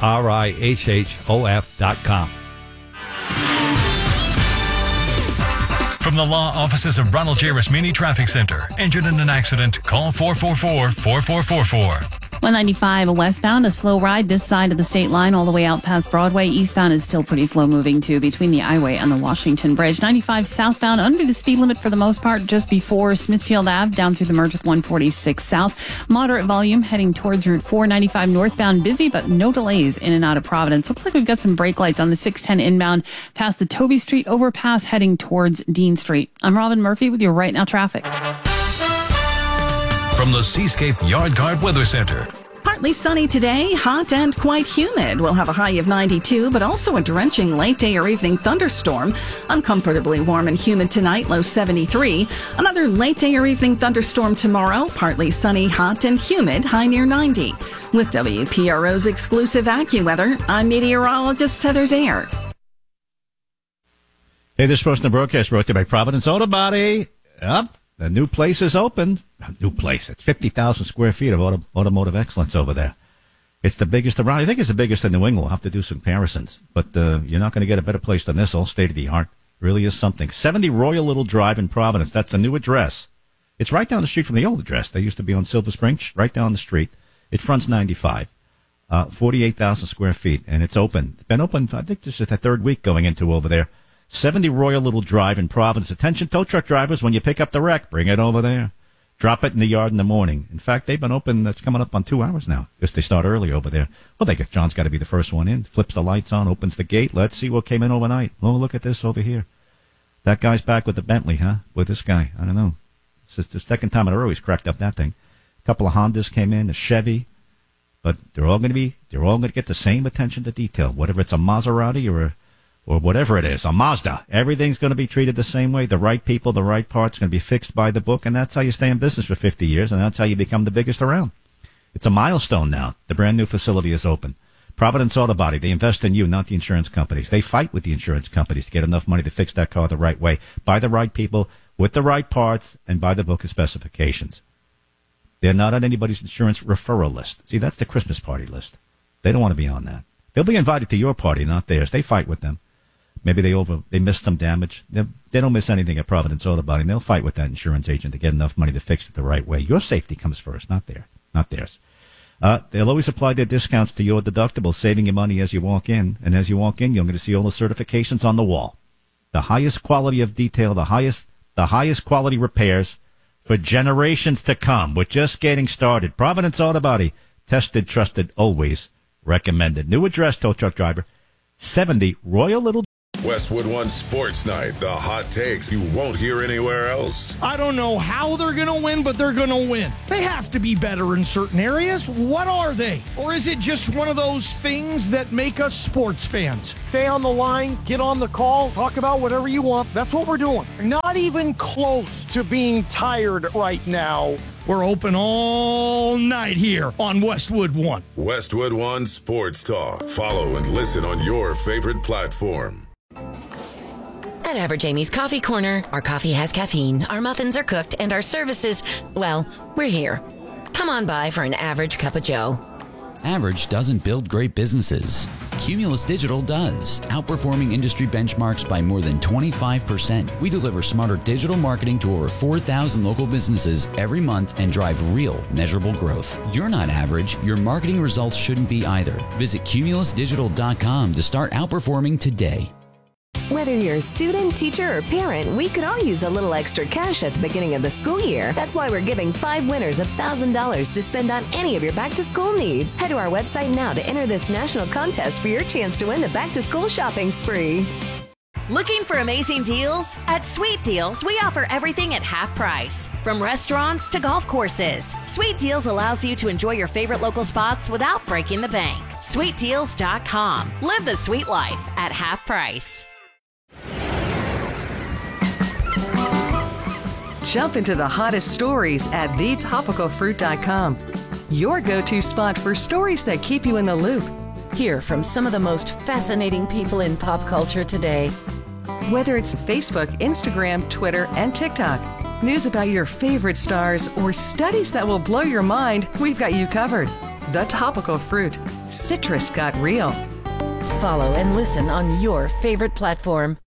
RIHHOF.com. From the law offices of Ronald J. Rasmini Traffic Center. Injured in an accident? Call 444-4444. 195 westbound, a slow ride this side of the state line all the way out past Broadway. Eastbound is still pretty slow moving too between the I-Way and the Washington Bridge. 95 southbound under the speed limit for the most part just before Smithfield Ave down through the merge with 146 south. Moderate volume heading towards Route 495 northbound, busy but no delays in and out of Providence. Looks like we've got some brake lights on the 610 inbound past the Toby Street overpass heading towards Dean Street. I'm Robin Murphy with your Right Now traffic. From the Seascape Yard Guard Weather Center. Partly sunny today, hot and quite humid. We'll have a high of 92, but also a drenching late day or evening thunderstorm. Uncomfortably warm and humid tonight, low 73. Another late day or evening thunderstorm tomorrow, partly sunny, hot and humid, high near 90. With WPRO's exclusive AccuWeather, I'm meteorologist Heather Zayer. Hey, this portion of the broadcast brought to you by Providence Auto Body. Yep. The new place is open. New place. It's 50,000 square feet of automotive excellence over there. It's the biggest around. I think it's the biggest in New England. We'll have to do some comparisons. But you're not going to get a better place than this. All state-of-the-art. Really is something. 70 Royal Little Drive in Providence. That's the new address. It's right down the street from the old address. They used to be on Silver Spring, right down the street. It fronts 95. 48,000 square feet. And it's open. It's been open, I think this is the third week going into over there. 70 Royal Little Drive in Providence. Attention tow truck drivers, when you pick up the wreck, bring it over there. Drop it in the yard in the morning. In fact, they've been open, that's coming up on 2 hours now. Guess they start early over there. Well, John's got to be the first one in. Flips the lights on, opens the gate. Let's see what came in overnight. Oh, look at this over here. That guy's back with the Bentley, huh? With this guy. I don't know. It's just the second time in a row he's cracked up that thing. A couple of Hondas came in, a Chevy. But they're all going to get the same attention to detail. Whatever it's a Maserati or whatever it is, a Mazda. Everything's going to be treated the same way. The right people, the right parts going to be fixed by the book, and that's how you stay in business for 50 years, and that's how you become the biggest around. It's a milestone now. The brand new facility is open. Providence Auto Body, they invest in you, not the insurance companies. They fight with the insurance companies to get enough money to fix that car the right way, by the right people, with the right parts, and by the book of specifications. They're not on anybody's insurance referral list. See, that's the Christmas party list. They don't want to be on that. They'll be invited to your party, not theirs. They fight with them. Maybe they missed some damage. They don't miss anything at Providence Auto Body. They'll fight with that insurance agent to get enough money to fix it the right way. Your safety comes first, not theirs. They'll always apply their discounts to your deductible, saving you money as you walk in. And as you walk in, you're going to see all the certifications on the wall. The highest quality of detail, the highest quality repairs for generations to come. We're just getting started. Providence Auto Body, tested, trusted, always recommended. New address, tow truck driver, 70 Royal Little. Westwood One Sports Night, the hot takes you won't hear anywhere else. I don't know how they're going to win, but they're going to win. They have to be better in certain areas. What are they? Or is it just one of those things that make us sports fans? Stay on the line, get on the call, talk about whatever you want. That's what we're doing. Not even close to being tired right now. We're open all night here on Westwood One. Westwood One Sports Talk. Follow and listen on your favorite platform. At Average Amy's Coffee Corner, our coffee has caffeine, our muffins are cooked, and our services, well, we're here. Come on by for an average cup of joe. Average doesn't build great businesses. Cumulus Digital does, outperforming industry benchmarks by more than 25%. We deliver smarter digital marketing to over 4,000 local businesses every month and drive real, measurable growth. You're not average. Your marketing results shouldn't be either. Visit cumulusdigital.com to start outperforming today. Whether you're a student, teacher, or parent, we could all use a little extra cash at the beginning of the school year. That's why we're giving 5 winners $1,000 to spend on any of your back-to-school needs. Head to our website now to enter this national contest for your chance to win the back-to-school shopping spree. Looking for amazing deals? At Sweet Deals, we offer everything at half price. From restaurants to golf courses, Sweet Deals allows you to enjoy your favorite local spots without breaking the bank. SweetDeals.com. Live the sweet life at half price. Jump into the hottest stories at thetopicalfruit.com. Your go-to spot for stories that keep you in the loop. Hear from some of the most fascinating people in pop culture today. Whether it's Facebook, Instagram, Twitter, and TikTok, news about your favorite stars, or studies that will blow your mind, we've got you covered. The Topical Fruit. Citrus got real. Follow and listen on your favorite platform.